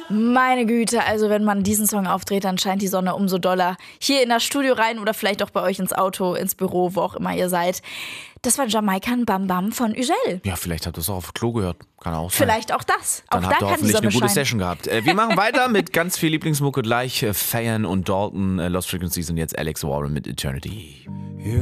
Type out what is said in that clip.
Meine Güte, also wenn man diesen Song aufdreht, dann scheint die Sonne umso doller. Hier in das Studio rein oder vielleicht auch bei euch ins Auto, ins Büro, wo auch immer ihr seid. Das war Jamaican Bam Bam von Ugel. Ja, vielleicht habt ihr es auch auf Klo gehört. Kann auch sein. Vielleicht auch das. Dann auch habt da ihr kann die hoffentlich Sonne eine gute scheinen. Session gehabt. Wir machen weiter mit ganz viel Lieblingsmucke gleich. Fayen und Dalton, Lost Frequencies und jetzt Alex Warren mit Eternity.